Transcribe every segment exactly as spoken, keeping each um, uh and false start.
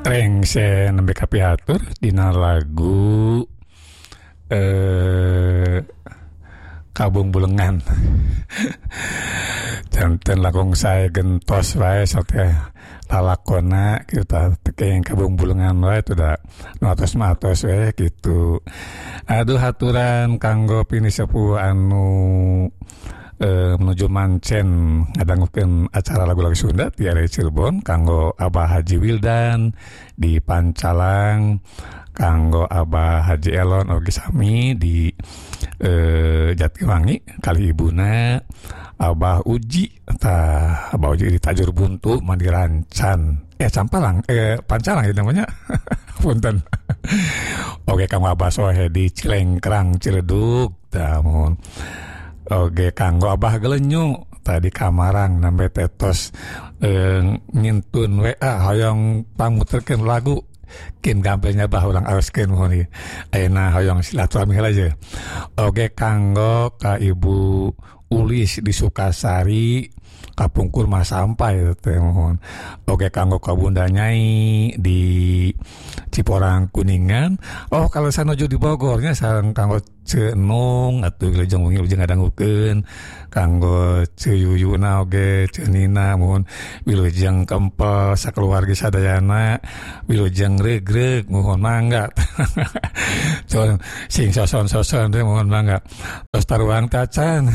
Rengsen nembe kapiatur dina lagu eh Kabung Bulengan. Janten langkung sae gentos wae sote lalakona kita teke yang Kabung Bulengan wae itu da matos-matos wae gitu. Aduh haturan kanggo pini sepuh anu Uh, menuju Mancen ngadangukeun acara lagu-lagu Sunda di area Cirebon kanggo Abah Haji Wildan di Pancalang, kanggo Abah Haji Elon oge sami di uh, Jatiwangi kali ibuna, Abah Uji tah Abah Uji di Tajur Buntu Mandirancan eh Campalang eh Pancalang itu namanya punten. Oke kanggo Abah Sohe di Cilengkrang Ciledug tah mohon. Oke kanggo Abah Gelenyu tadi Kamarang nambe tetos eh, ngintun W A hoyong pamuterkeun lagu kin gampilnya bah urang aoskeun mohon ayeuna hoyong silaturahmi heula aja. Oke kanggo ka Ibu Ulis di Sukasari kapungkur mah sampai teh mohon. Oke kanggo ka Bunda Nyai di Ciporang Kuningan. Oh kalau sanuju di Bogornya sareng kanggo Cenung atuh wilujeng wengi wilujeng ngadangukeun kanggo Ceyuyuna oge Cenina mohon wilujeng kempel sakeluarga sadayana wilujeng regreg mohon mangga. Coba sing soson-soson teh mohon mangga. Tos taruang tacan.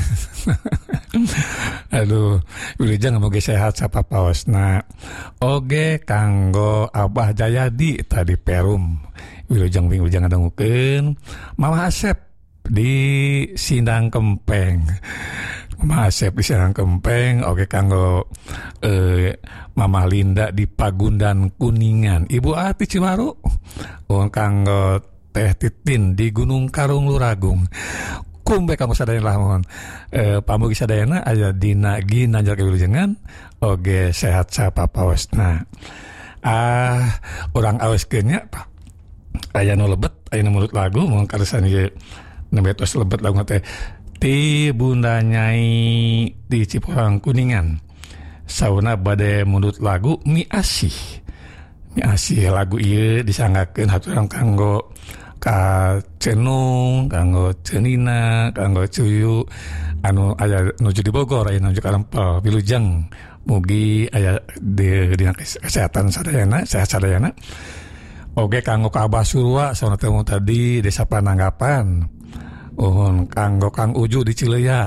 Aduh wilujeng mugi sehat sapapaosna. Oge kanggo Abah Jayadi tadi Perum wilujeng wilujeng ngadangukeun Mama Asep di Sindang Kempeng. Mama Asep di Sindang Kempeng. Oke kanggo eh, Mama Linda di Pagundan Kuningan. Ibu Ati Cimaru. Oh kanggo Teh Titin di Gunung Karung Luragung. Kumbe kamu sadayana lah mohon. Eh, pamugi sadayana aya dina ginanjar kewilujengan. Oge sehat sapapaosna. Ah urang aoskeun nya aya nu lebet aya nu mulut lagu mohon karesan ieu nembe tos lebet lagu teh ti Bunda Nyai di Ciporang Kuningan. Sauna bade mulut lagu Mi Asih. Mi Asih lagu ieu disanggakeun haturan kanggo ka Cenung, kanggo Cenina, kanggo Cuyu anu aya nuju di Bogor aya nuju ka Lempel wilujeng mugi aya di dina kesehatan sadayana, sehat sadayana. Oke kanggo ka Abah Surwa sauna temu tadi Desa Pananggapan. Uhun kanggo Kang Uju di Cileuya.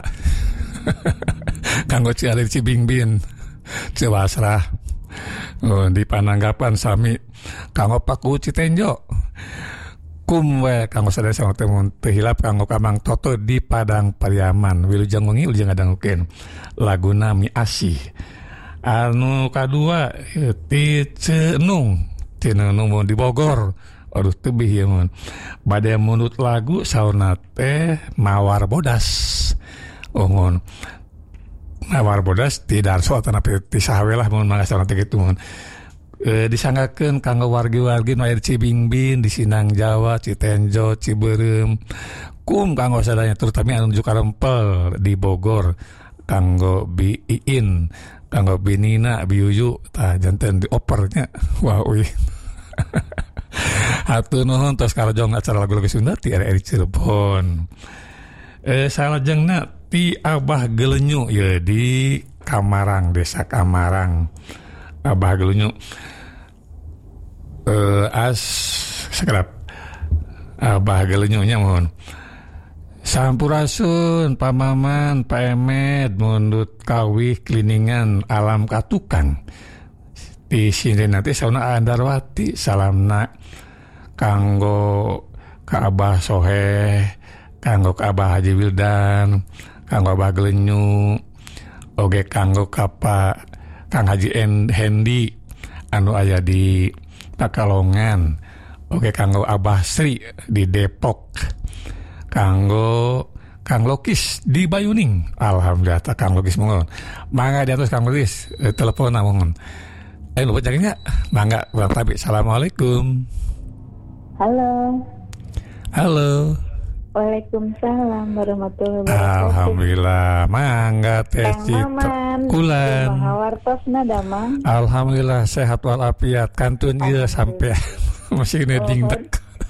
Kanggo Ciari di Cibingbin. Ciwasrah. Oh, di Pananggapan sami kanggo Paku Citenjo. Kum we kanggo sadaya sauna temu teu hilap kanggo ka Mang Toto di Padang Pariaman. Wilujeng wengi wilujeng ngadangukeun laguna Mi Asih. Anu kadua ti Cenung. Cenung di Bogor. Aduh tebih ya mon. Bade munut lagu sauna teh Mawar Bodas. Oh mon. Mawar Bodas ti Darso atau napi ti sahawe lah mon mangga sauna teh kitu mon. E, disanggakeun kanggo wargi-wargi nu aya di Cibingbin, di Sindang Jawa, Citenjo, Ciberem. Kum kanggo sadaya terutama anu nuju ka Rempel di Bogor. Kanggo Bi Iin, kanggo Binina, Biuyu, tah janten diopernya. Wah uy. Hatur nuhun tos karojong acara lagu-lagu Sunda ti area Cirebon. Eh salajengna ti Abah Gelenyu ya di Kamarang, Desa Kamarang. Abah Gelenyu eh as sakedap Abah Gelenyu nya mohon. Sampurasun Pamaman, Pak Emed, mundut kawih kliningan alam katukan. Di sini nanti sauna Andarwati salamna kanggo ka Abah Sohe, kanggo ka Abah Haji Wildan, kanggo Abah Gelenyu, oge kanggo ka Pak Kang Haji Hendi anu aya di Takalongan, oge kanggo Abah Sri di Depok, kanggo Kang Lokis di Bayuning. Alhamdulillah ta Kang Lokis mohon. Mangga di atas Kang Lokis eh, telepon mohon. Ayo lupa jadinya, mangga kurang tabi. Assalamualaikum. Halo. Halo. Waalaikumsalam warahmatullahi wabarakatuh. Alhamdulillah, mangga teh Kang Citra. Maman, Kulan. kumaha wartosna damang? Alhamdulillah sehat walafiat. Kantun ieu sampai masih neding dek.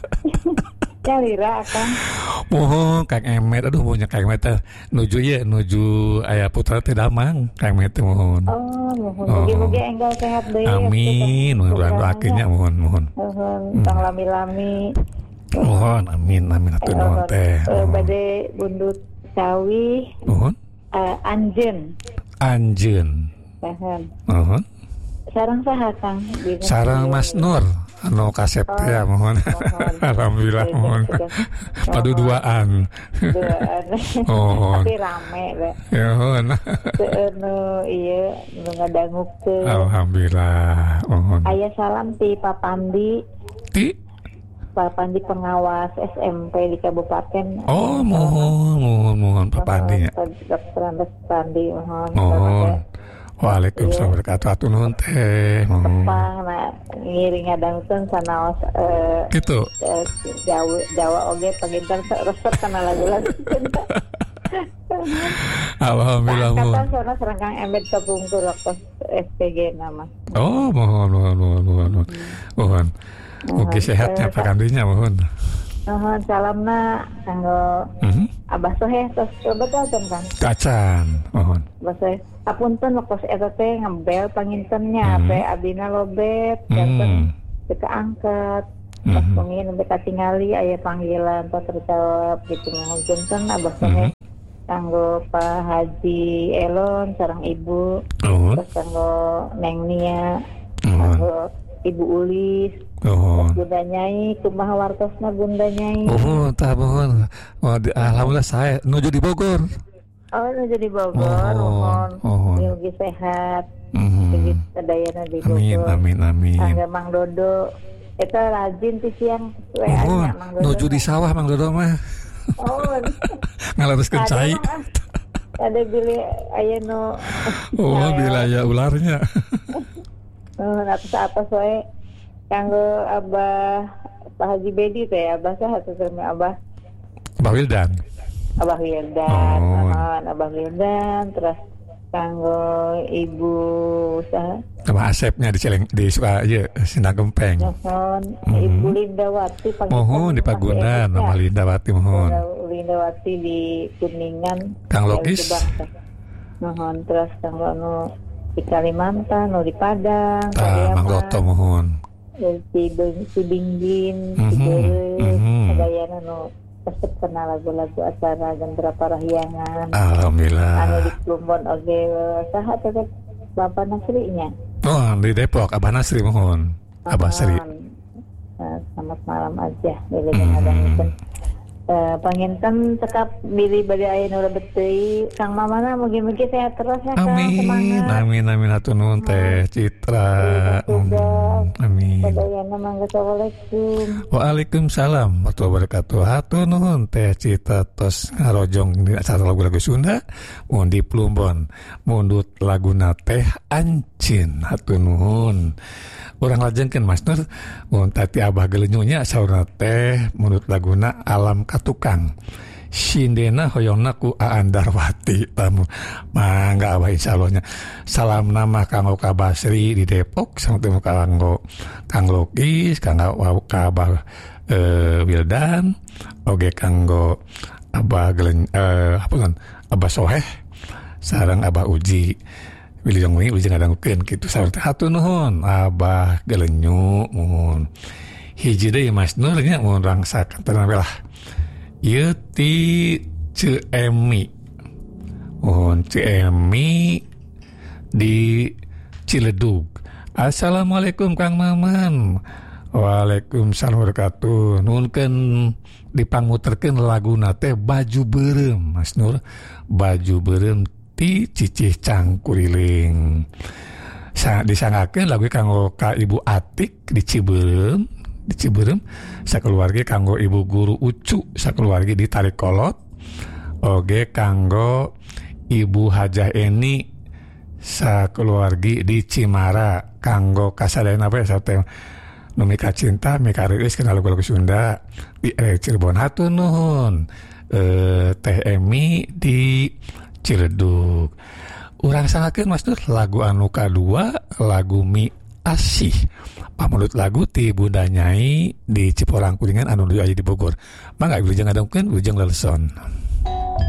Calira Kang. Mohon Kang Emet, aduh mohonnya Kang Emet teh nuju ieu nuju aya putra teh damang. Kang Emet teh mohon. Oh, mohon Oh. mugi-mugi enggal sehat deui. Amin, mudah doakeunnya mohon mohon. Mohon tong lami-lami. Mohon amin amin atuh nuhun teh. Eh, Mohon. bade bundut sawi Mohon. eh, anjeun. Anjeun. Mohon. Mohon. Sareng saha Kang? Di- Sarang Mas Nur anu kasep teh ya mohon. mohon. Alhamdulillah Sudah, mohon. sudah. Paduduaan. Duaan. Mohon. Tapi rame we. Ya mohon. Teu nu ieu nu ngadangukeun. Alhamdulillah. Mohon. Aya salam ti Papandi, Ti. Papandi pengawas S M P di Kabupaten. Oh, mohon mohon mohon papandinya. Dokter Andes Pandi mohon. Mohon. Waalaikumsalam warahmatullahi wabarakatuh. Nuhun teh. Mohon. Pang na ngiring ngadangkeun sanaos eh Gitu. eh, Jawa Jawa oge panginten resep kana lagu-lagu cinta. Alhamdulillah mohon. Kata sono serangkang embed kapungkur waktu S P G nama. Oh, mohon mohon mohon mohon. Mohon. Mohon. Mugi sehatnya pakandinya mohon. Mohon salamna kanggo Mhm. Abah Soheh tos betul kan. Kacan. Mohon. Abah Soheh apunten waktu eta teh ngembel pangintennya Mhm. teh abdina lobet Hmm. janten teu kaangkat. Pas Mhm. pengin teu katingali aya panggilan tos terjawab gitu ngajengkeun Abah Soheh Mhm. kanggo Pak Haji Elon sareng Ibu Mohon. terus kanggo Neng Nia Mohon. kanggo Ibu Ulis Mohon. Bunda Nyai kumaha wartosna Bunda Nyai. Oh, tah mohon. Oh, di- alhamdulillah saya nuju di Bogor. Oh, nu jadi Bogor, Mohon, mohon. mohon. Yogi sehat, Mhm. begitu sedayana di Bogor. Amin amin amin. Angga Mang Dodo, eta rajin ti siang W Mohon. A-nya Mang Dodo. Nuju di sawah Mang Dodo mah. Oh, Ngalaruskeun ada cai. mah, ada bili aya nu. Oh, wilayah ularnya. Oh, apa soe kanggo Abah Pak Haji Bedi teh Abah saha teh Abah Mbak Wildan. Abah Wildan, Oh. mohon Abah Wildan, terus kanggo Ibu saha Sama Asepnya di Celeng di suka ieu Sindang Gempeng. mohon Mhm. Ibu Lindawati Mohon di Pagundan Mama Lindawati mohon. Lindawati di Kuningan Kang Logis. Di Bangsa. Mohon terus kanggo nu di Kalimantan, nu di Padang, Tah Mang Pariaman, Loto mohon. di Bing- di Bingjin, di Mhm, Beureuh, mhm. sadayana nu resep kena lagu-lagu acara dan berapa rahyangan. Anu Alhamdulillah. di Plumbon oge saha teh teh Bapak Nasrinya. Oh, di Depok Abah Nasri mohon. Abah Sri. Nah, selamat malam aja. Bila Mhm. mm-hmm. Uh, panginten tekap bilih bade aya nu rebet deui Kang Mamana mugi-mugi sehat terus ya Kang, Amin, semangat. amin, amin. Hatur nuhun teh Citra. Tugas. Hmm, Amin. Sadayana mangga assalamualaikum. Waalaikumsalam warahmatullahi wabarakatuh. Hatur nuhun teh Citra tos ngarojong di acara lagu-lagu Sunda mun di Plumbon. Mundut laguna teh Ancin. Hatur nuhun. Urang lajengkeun Mas Nur mun tati Abah geuleunnya saurna teh mundut laguna Alam Katukang. Sindena hoyongna ku Aan Darwati tamu mangga Abah insyaallah nya. Salam nama kanggo Ka Basri di Depok sama temu kanggo Kang Logis kanggo ka Abah eh, Wildan oge kanggo Abah Gelen eh apa kan Abah Soheh sareng Abah Uji Wilujeng wengi Wilujeng ngadangukeun kitu sareng hatur nuhun Abah Gelenyu mohon hiji deui Mas Nur nya mun rangsakan tenang lah. Ieu ti Ciemi. Mohon Ciemi di Ciledug. Assalamualaikum Kang Maman. Waalaikumsalam warahmatullahi wabarakatuh. Nuhunkeun dipangmuterkeun laguna teh Baju Beureum Mas Nur. Baju Beureum ti Cicih Cangkuriling. Sa disangakeun lagu kanggo ka Ibu Atik di Cibeureum. Di Cibeureum sakeluarga kanggo Ibu Guru Ucu sakeluarga di Tarikolot oge kanggo Ibu Hajah Eni sakeluarga di Cimara kanggo kasadayana apa ya nu mika cinta mika reus kana lagu-lagu Sunda di eh, Cirebon hatur nuhun. Eh, Teh Emi di Ciledug. Urang sangakeun Mas Nur lagu anu kadua lagu Mi Asih. Pamulut lagu ti Bunda Nyai di Ciporang Kuningan anu aya di Bogor. Mangga wilujeng ngadongkeun wilujeng leleson.